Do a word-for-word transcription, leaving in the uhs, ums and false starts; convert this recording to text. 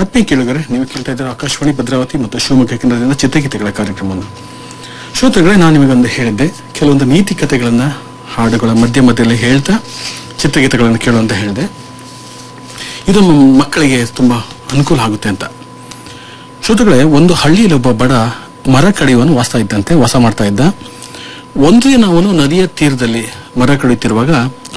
ಆತ್ಮೀಯ ಕೇಳುಗರೆ, ನೀವು ಕೇಳ್ತಾ ಇದ್ದಾರೆ ಆಕಾಶವಾಣಿ ಭದ್ರಾವತಿ ಮತ್ತು ಶಿವಮೊಗ್ಗ ಕೇಂದ್ರದಿಂದ ಚಿತ್ರಗೀತೆಗಳ ಕಾರ್ಯಕ್ರಮವನ್ನು. ಶ್ರೋತೃಗಳೇ, ನಾನು ನಿಮಗೊಂದು ಹೇಳಿದ್ದೆ, ಕೆಲವೊಂದು ನೀತಿ ಕಥೆಗಳನ್ನ ಹಾಡುಗಳ ಮಧ್ಯ ಮಧ್ಯದಲ್ಲಿ ಹೇಳ್ತಾ ಚಿತ್ರಗೀತೆಗಳನ್ನು ಕೇಳುವಂತ ಹೇಳಿದೆ. ಇದು ಮಕ್ಕಳಿಗೆ ತುಂಬಾ ಅನುಕೂಲ ಆಗುತ್ತೆ ಅಂತ. ಶ್ರೋತೃಗಳೇ, ಒಂದು ಹಳ್ಳಿಯಲ್ಲಿ ಒಬ್ಬ ಬಡ ಮರ ಕಡಿಯುವನು ವಾಸ ಇದ್ದಂತೆ ವಾಸ ಮಾಡ್ತಾ ಇದ್ದ. ಒಂದು ದಿನ ಅವನು ನದಿಯ ತೀರದಲ್ಲಿ ಮರ ಕಡಿಯುತ್ತಿರುವಾಗ